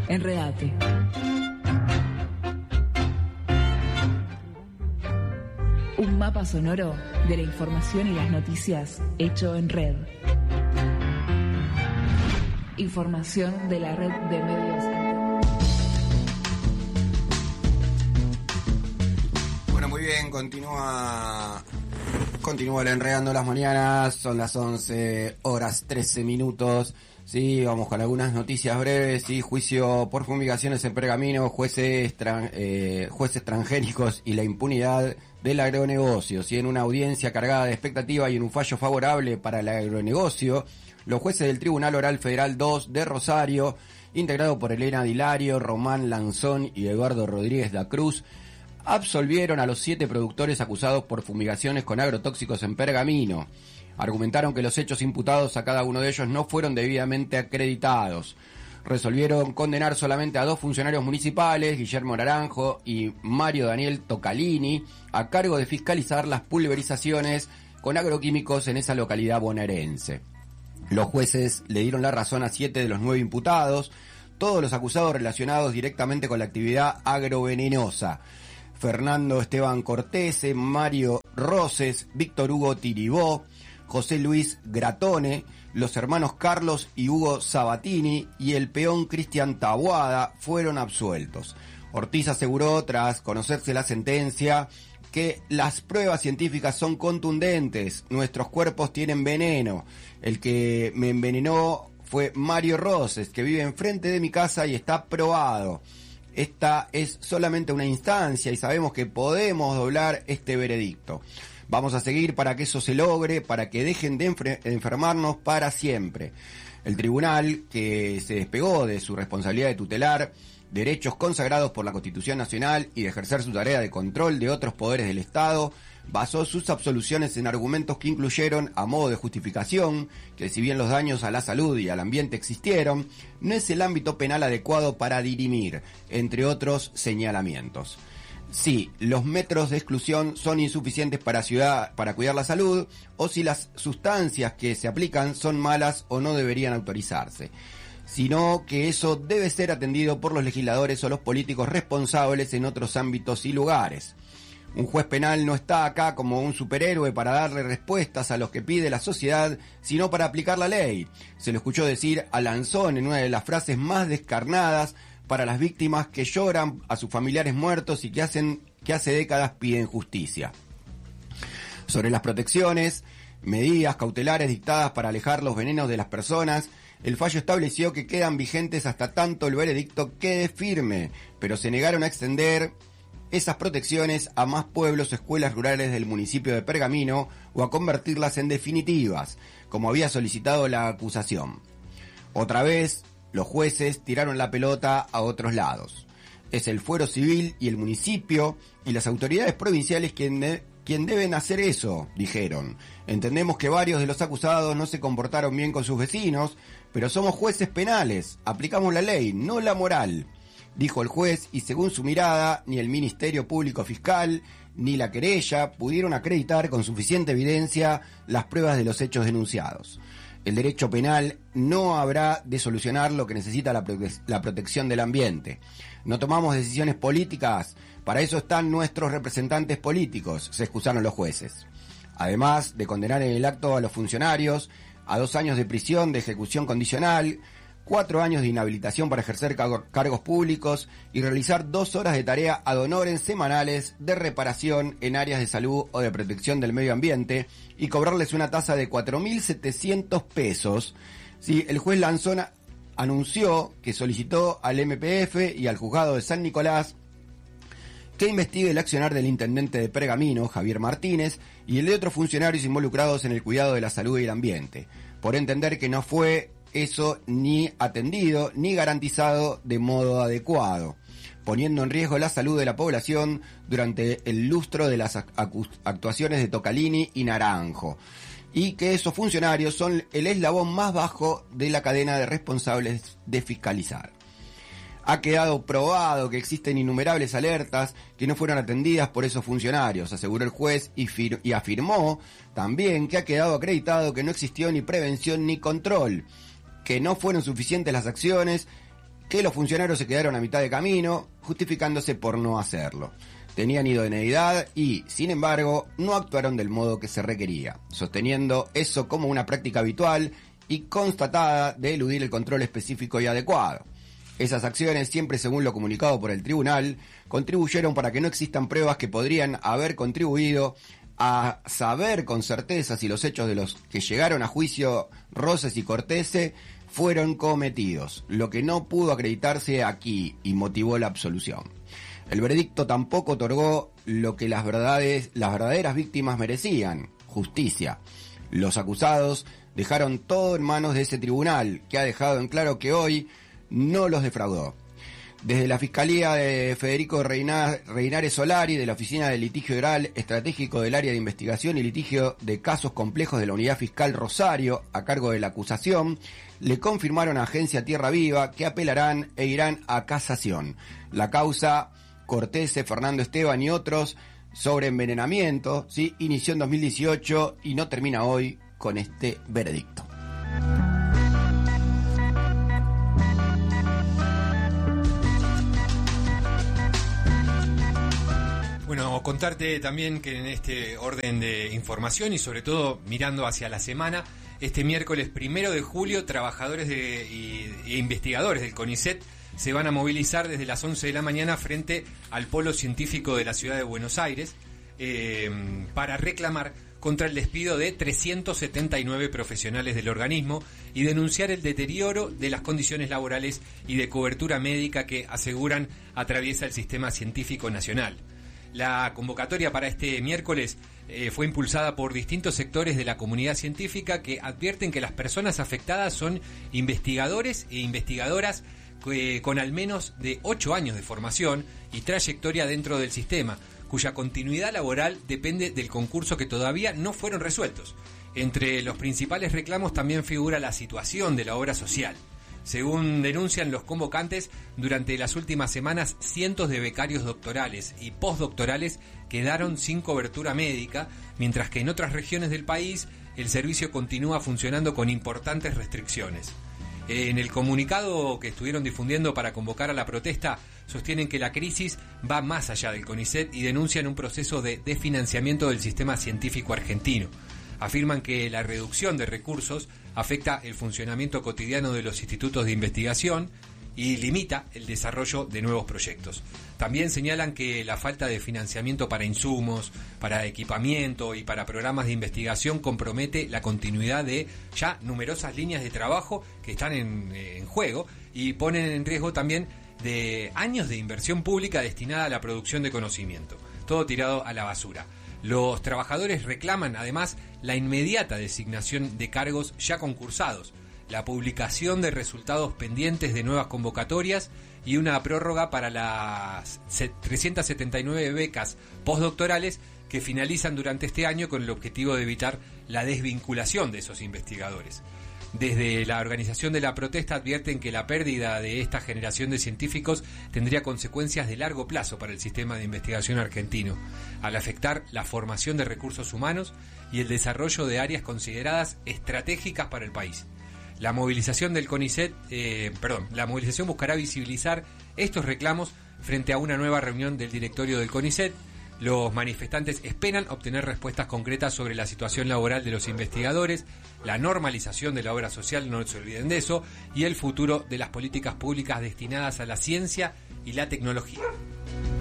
Enredate. Un mapa sonoro de la información y las noticias hecho en red. Información de la red de medios. Bueno, muy bien, continúa el Enredando las Mañanas, son las 11:13. Sí, vamos con algunas noticias breves. Sí, juicio por fumigaciones en Pergamino, jueces transgénicos y la impunidad del agronegocio. Sí, en una audiencia cargada de expectativa y en un fallo favorable para el agronegocio, los jueces del Tribunal Oral Federal 2 de Rosario, integrado por Elena Dilario, Román Lanzón y Eduardo Rodríguez da Cruz, absolvieron a los 7 productores acusados por fumigaciones con agrotóxicos en Pergamino. Argumentaron que los hechos imputados a cada uno de ellos no fueron debidamente acreditados. Resolvieron condenar solamente a 2 funcionarios municipales, Guillermo Naranjo y Mario Daniel Tocalini, a cargo de fiscalizar las pulverizaciones con agroquímicos en esa localidad bonaerense. Los jueces le dieron la razón a 7 de los 9 imputados, todos los acusados relacionados directamente con la actividad agrovenenosa: Fernando Esteban Cortese, Mario Roses, Víctor Hugo Tiribó, José Luis Gratone, los hermanos Carlos y Hugo Sabatini y el peón Cristian Taboada fueron absueltos. Ortiz aseguró, tras conocerse la sentencia, que las pruebas científicas son contundentes, nuestros cuerpos tienen veneno. El que me envenenó fue Mario Roses, que vive enfrente de mi casa y está probado. Esta es solamente una instancia y sabemos que podemos doblar este veredicto. Vamos a seguir para que eso se logre, para que dejen de enfermarnos para siempre. El tribunal, que se despegó de su responsabilidad de tutelar derechos consagrados por la Constitución Nacional y de ejercer su tarea de control de otros poderes del Estado, basó sus absoluciones en argumentos que incluyeron, a modo de justificación, que si bien los daños a la salud y al ambiente existieron, no es el ámbito penal adecuado para dirimir, entre otros señalamientos. Si los metros de exclusión son insuficientes para cuidar la salud, o si las sustancias que se aplican son malas o no deberían autorizarse, sino que eso debe ser atendido por los legisladores o los políticos responsables en otros ámbitos y lugares. Un juez penal no está acá como un superhéroe para darle respuestas a los que pide la sociedad, sino para aplicar la ley. Se lo escuchó decir a Lanzón en una de las frases más descarnadas para las víctimas que lloran a sus familiares muertos y que hace décadas piden justicia. Sobre las protecciones, medidas cautelares dictadas para alejar los venenos de las personas, el fallo estableció que quedan vigentes hasta tanto el veredicto quede firme, pero se negaron a extender esas protecciones a más pueblos o escuelas rurales del municipio de Pergamino o a convertirlas en definitivas, como había solicitado la acusación. Otra vez, los jueces tiraron la pelota a otros lados. Es el fuero civil y el municipio y las autoridades provinciales quien deben hacer eso, dijeron. Entendemos que varios de los acusados no se comportaron bien con sus vecinos, pero somos jueces penales, aplicamos la ley, no la moral, dijo el juez, y según su mirada, ni el Ministerio Público Fiscal ni la querella pudieron acreditar con suficiente evidencia las pruebas de los hechos denunciados. El derecho penal no habrá de solucionar lo que necesita la protección del ambiente. No tomamos decisiones políticas, para eso están nuestros representantes políticos, se excusaron los jueces. Además de condenar en el acto a los funcionarios a 2 años de prisión de ejecución condicional, 4 años de inhabilitación para ejercer cargos públicos y realizar 2 horas de tarea ad honorem semanales de reparación en áreas de salud o de protección del medio ambiente y cobrarles una tasa de 4.700 pesos. Sí, el juez Lanzón anunció que solicitó al MPF y al juzgado de San Nicolás que investigue el accionar del intendente de Pergamino, Javier Martínez, y el de otros funcionarios involucrados en el cuidado de la salud y el ambiente, por entender que no fue eso ni atendido ni garantizado de modo adecuado, poniendo en riesgo la salud de la población durante el lustro de las actuaciones de Tocalini y Naranjo, y que esos funcionarios son el eslabón más bajo de la cadena de responsables de fiscalizar. Ha quedado probado que existen innumerables alertas que no fueron atendidas por esos funcionarios, aseguró el juez, y afirmó también que ha quedado acreditado que no existió ni prevención ni control, que no fueron suficientes las acciones que los funcionarios se quedaron a mitad de camino, justificándose por no hacerlo. Tenían idoneidad y, sin embargo, no actuaron del modo que se requería, sosteniendo eso como una práctica habitual y constatada de eludir el control específico y adecuado. Esas acciones, siempre según lo comunicado por el tribunal, contribuyeron para que no existan pruebas que podrían haber contribuido a saber con certeza si los hechos de los que llegaron a juicio Roses y Cortese fueron cometidos, lo que no pudo acreditarse aquí y motivó la absolución. El veredicto tampoco otorgó lo que las verdaderas víctimas merecían, justicia. Los acusados dejaron todo en manos de ese tribunal, que ha dejado en claro que hoy no los defraudó. Desde la Fiscalía de Federico Reinares Solari, de la Oficina de Litigio Oral Estratégico del Área de Investigación y Litigio de Casos Complejos de la Unidad Fiscal Rosario, a cargo de la acusación, le confirmaron a Agencia Tierra Viva que apelarán e irán a casación. La causa Cortese, Fernando Esteban y otros sobre envenenamiento, ¿sí?, inició en 2018 y no termina hoy con este veredicto. Bueno, contarte también que en este orden de información y sobre todo mirando hacia la semana, este miércoles 1 de julio, trabajadores e investigadores del CONICET se van a movilizar desde las 11 de la mañana frente al Polo Científico de la Ciudad de Buenos Aires para reclamar contra el despido de 379 profesionales del organismo y denunciar el deterioro de las condiciones laborales y de cobertura médica que aseguran atraviesa el sistema científico nacional. La convocatoria para este miércoles fue impulsada por distintos sectores de la comunidad científica que advierten que las personas afectadas son investigadores e investigadoras con al menos de 8 años de formación y trayectoria dentro del sistema, cuya continuidad laboral depende del concurso que todavía no fueron resueltos. Entre los principales reclamos también figura la situación de la obra social. Según denuncian los convocantes, durante las últimas semanas cientos de becarios doctorales y postdoctorales quedaron sin cobertura médica, mientras que en otras regiones del país el servicio continúa funcionando con importantes restricciones. En el comunicado que estuvieron difundiendo para convocar a la protesta, sostienen que la crisis va más allá del CONICET y denuncian un proceso de desfinanciamiento del sistema científico argentino. Afirman que la reducción de recursos afecta el funcionamiento cotidiano de los institutos de investigación y limita el desarrollo de nuevos proyectos. También señalan que la falta de financiamiento para insumos, para equipamiento y para programas de investigación compromete la continuidad de ya numerosas líneas de trabajo que están en juego y ponen en riesgo también de años de inversión pública destinada a la producción de conocimiento. Todo tirado a la basura. Los trabajadores reclaman además la inmediata designación de cargos ya concursados, la publicación de resultados pendientes de nuevas convocatorias y una prórroga para las 379 becas postdoctorales que finalizan durante este año con el objetivo de evitar la desvinculación de esos investigadores. Desde la organización de la protesta advierten que la pérdida de esta generación de científicos tendría consecuencias de largo plazo para el sistema de investigación argentino, al afectar la formación de recursos humanos y el desarrollo de áreas consideradas estratégicas para el país. La movilización del CONICET, la movilización buscará visibilizar estos reclamos frente a una nueva reunión del directorio del CONICET. Los manifestantes esperan obtener respuestas concretas sobre la situación laboral de los investigadores, la normalización de la obra social, no se olviden de eso, y el futuro de las políticas públicas destinadas a la ciencia y la tecnología.